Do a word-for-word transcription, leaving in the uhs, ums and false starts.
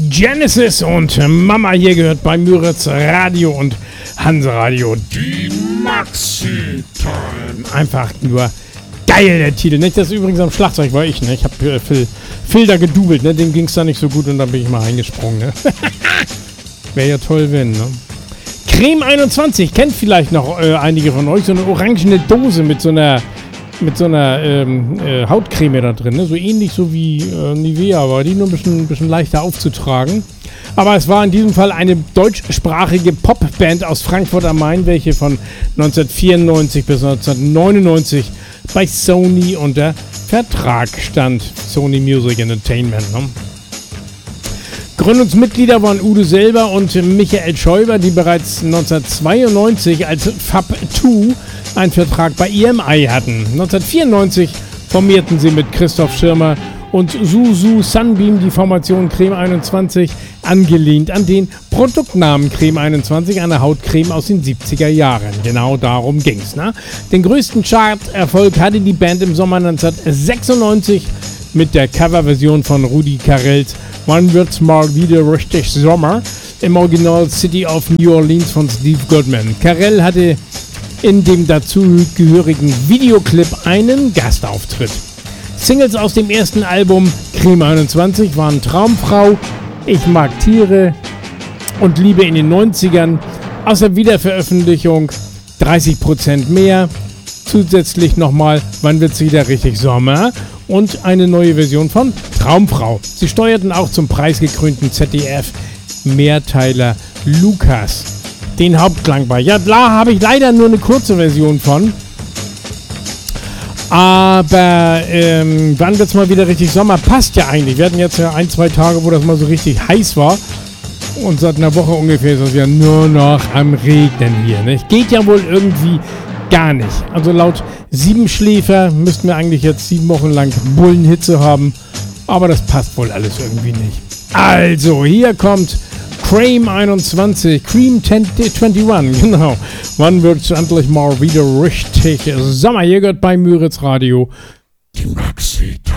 Genesis und Mama hier gehört bei Müritz Radio und Hanseradio. Die Maxi-Time. Einfach nur geil, der Titel. Nicht, das übrigens am Schlagzeug war ich, ne? Ich habe äh, Phil, Phil da gedoubelt, ne? Dem ging es da nicht so gut und dann bin ich mal eingesprungen, ne? Wäre ja toll, wenn, ne? Creme einundzwanzig, kennt vielleicht noch äh, einige von euch, so eine orangene Dose mit so einer mit so einer ähm, äh, Hautcreme da drin, ne? So ähnlich so wie äh, Nivea, war die nur ein bisschen, ein bisschen leichter aufzutragen. Aber es war in diesem Fall eine deutschsprachige Popband aus Frankfurt am Main, welche von neunzehnhundertvierundneunzig bis neunzehnhundertneunundneunzig bei Sony unter Vertrag stand. Sony Music Entertainment, ne? Gründungsmitglieder waren Udo Selber und Michael Schäuber, die bereits neunzehnhundertzweiundneunzig als Fab zwei einen Vertrag bei E M I hatten. neunzehnhundertvierundneunzig formierten sie mit Christoph Schirmer und Suzu Sunbeam die Formation Creme einundzwanzig, angelehnt an den Produktnamen Creme einundzwanzig, eine Hautcreme aus den siebziger Jahren. Genau darum ging's, ne? Den größten Chart-Erfolg hatte die Band im Sommer neunzehnhundertsechsundneunzig mit der Coverversion von Rudi Carrells Wann wird's mal wieder richtig Sommer im Original City of New Orleans von Steve Goodman. Carrell hatte in dem dazugehörigen Videoclip einen Gastauftritt. Singles aus dem ersten Album Creme einundzwanzig waren Traumfrau, Ich mag Tiere und Liebe in den neunzigern. Aus der Wiederveröffentlichung dreißig Prozent mehr. Zusätzlich nochmal Wann wird's wieder richtig Sommer und eine neue Version von Traumfrau. Sie steuerten auch zum preisgekrönten Z D F-Mehrteiler Lukas den Hauptklang bei. Ja, da habe ich leider nur eine kurze Version von. Aber ähm, wann wird's mal wieder richtig Sommer? Passt ja eigentlich. Wir hatten jetzt ja ein, zwei Tage, wo das mal so richtig heiß war. Und seit einer Woche ungefähr ist es ja nur noch am Regnen hier. Ne? Geht ja wohl irgendwie gar nicht. Also laut Siebenschläfer müssten wir eigentlich jetzt sieben Wochen lang Bullenhitze haben. Aber das passt wohl alles irgendwie nicht. Also, hier kommt Creme einundzwanzig, Cream einundzwanzig, genau. Wann wird's endlich mal wieder richtig Sommer? Hier gehört bei Müritz Radio die Maxi.